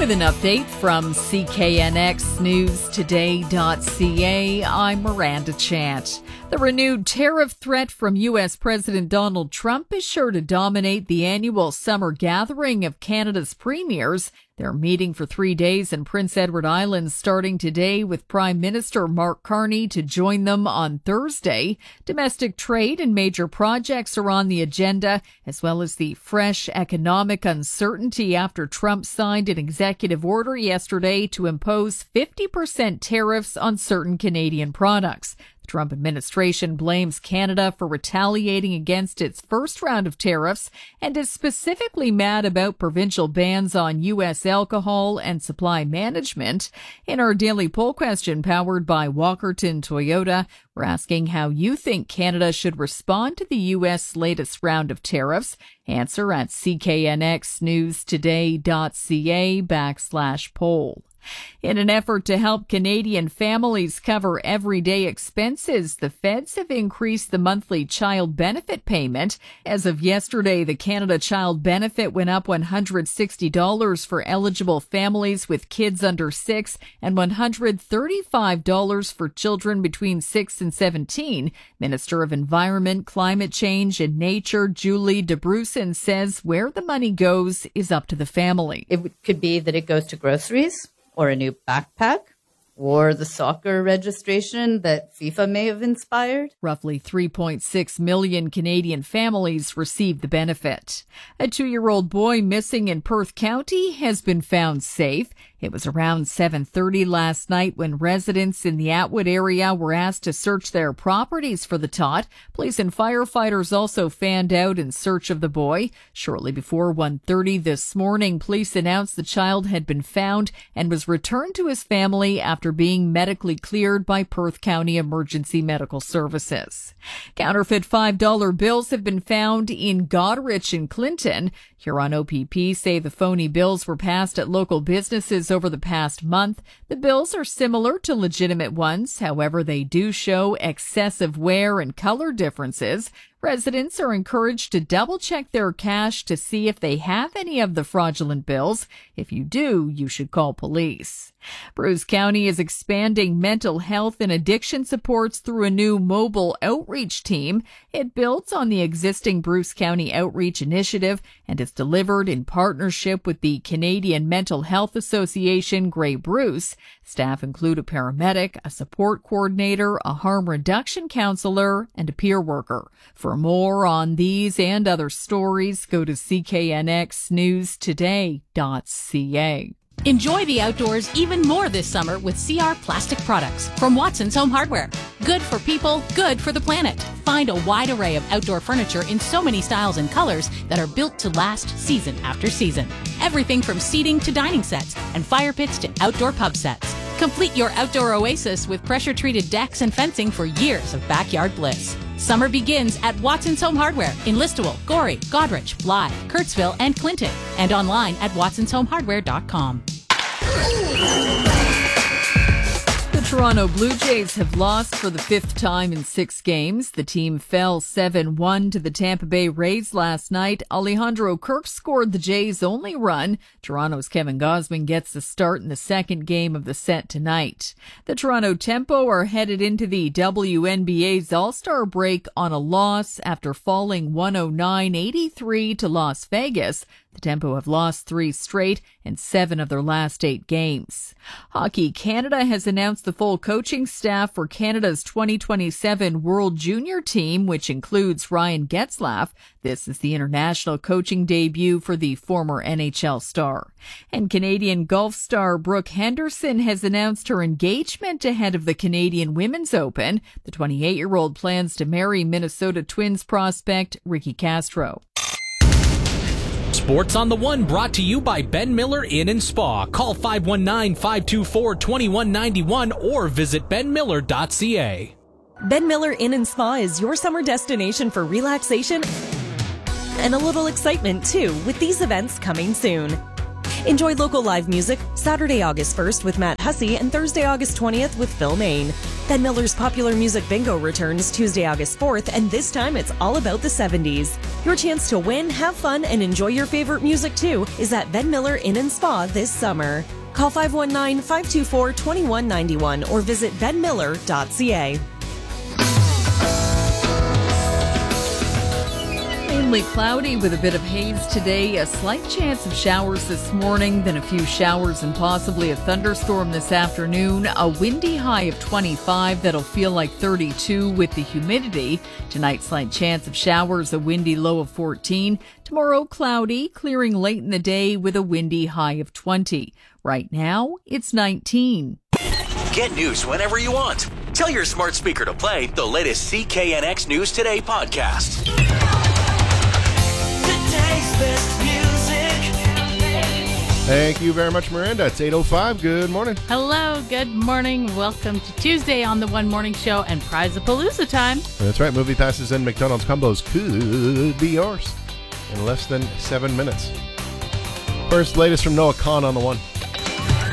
With an update from CKNXNewsToday.ca, I'm Miranda Chant. The renewed tariff threat from U.S. President Donald Trump is sure to dominate the annual summer gathering of Canada's premiers. They're meeting for 3 days in Prince Edward Island starting today, with Prime Minister Mark Carney to join them on Thursday. Domestic trade and major projects are on the agenda, as well as the fresh economic uncertainty after Trump signed an executive order yesterday to impose 50% tariffs on certain Canadian products. The Trump administration blames Canada for retaliating against its first round of tariffs and is specifically mad about provincial bans on U.S. alcohol and supply management. In our daily poll question powered by Walkerton Toyota, we're asking how you think Canada should respond to the U.S. latest round of tariffs. Answer at cknxnewstoday.ca/poll. In an effort to help Canadian families cover everyday expenses, the feds have increased the monthly child benefit payment. As of yesterday, the Canada Child Benefit went up $160 for eligible families with kids under 6 and $135 for children between 6 and 17. Minister of Environment, Climate Change and Nature, Julie DeBrusen, says where the money goes is up to the family. It could be that it goes to groceries, or a new backpack, or the soccer registration that FIFA may have inspired. Roughly 3.6 million Canadian families receive the benefit. A 2-year-old boy missing in Perth County has been found safe. It was around 7:30 last night when residents in the Atwood area were asked to search their properties for the tot. Police and firefighters also fanned out in search of the boy. Shortly before 1:30 this morning, police announced the child had been found and was returned to his family after being medically cleared by Perth County Emergency Medical Services. Counterfeit $5 bills have been found in Goderich and Clinton. Huron OPP say the phony bills were passed at local businesses over the past month. The bills are similar to legitimate ones. However, they do show excessive wear and color differences. Residents are encouraged to double-check their cash to see if they have any of the fraudulent bills. If you do, you should call police. Bruce County is expanding mental health and addiction supports through a new mobile outreach team. It builds on the existing Bruce County Outreach Initiative and is delivered in partnership with the Canadian Mental Health Association, Grey Bruce. Staff include a paramedic, a support coordinator, a harm reduction counselor, and a peer worker. For more on these and other stories, go to cknxnewstoday.ca. Enjoy the outdoors even more this summer with CR Plastic Products from Watson's Home Hardware. Good for people, good for the planet. Find a wide array of outdoor furniture in so many styles and colors that are built to last season after season. Everything from seating to dining sets and fire pits to outdoor pub sets. Complete your outdoor oasis with pressure-treated decks and fencing for years of backyard bliss. Summer begins at Watson's Home Hardware in Listowel, Gorey, Goderich, Blythe, Curtsville, and Clinton, and online at watsonshomehardware.com. The Toronto Blue Jays have lost for the 5th time in 6 games. The team fell 7-1 to the Tampa Bay Rays last night. Alejandro Kirk scored the Jays' only run. Toronto's Kevin Gausman gets the start in the second game of the set tonight. The Toronto Tempo are headed into the WNBA's All-Star break on a loss after falling 109-83 to Las Vegas. The Tempo have lost 3 straight in 7 of their last 8 games. Hockey Canada has announced the full coaching staff for Canada's 2027 World Junior team, which includes Ryan Getzlaf. This is the international coaching debut for the former NHL star. And Canadian golf star Brooke Henderson has announced her engagement ahead of the Canadian Women's Open. The 28-year-old plans to marry Minnesota Twins prospect Ricky Castro. Sports on the One brought to you by Ben Miller Inn and Spa. Call 519-524-2191 or visit benmiller.ca. Ben Miller Inn and Spa is your summer destination for relaxation and a little excitement too, with these events coming soon. Enjoy local live music Saturday, August 1st with Matt Hussey and Thursday, August 20th with Phil Main. Ben Miller's Popular Music Bingo returns Tuesday, August 4th, and this time it's all about the 70s. Your chance to win, have fun, and enjoy your favorite music too is at Ben Miller Inn & Spa this summer. Call 519-524-2191 or visit benmiller.ca. Mainly cloudy with a bit of haze today, a slight chance of showers this morning, then a few showers and possibly a thunderstorm this afternoon. A windy high of 25 that'll feel like 32 with the humidity. Tonight, slight chance of showers, a windy low of 14. Tomorrow, cloudy, clearing late in the day with a windy high of 20. Right now, it's 19. Get news whenever you want. Tell your smart speaker to play the latest CKNX News Today podcast. Thank you very much, Miranda. It's 8:05. Good morning. Hello, good morning. Welcome to Tuesday on the One Morning Show and Prize-a-Palooza time. That's right. Movie passes and McDonald's combos could be yours in less than 7 minutes. First, latest from Noah Khan on the one.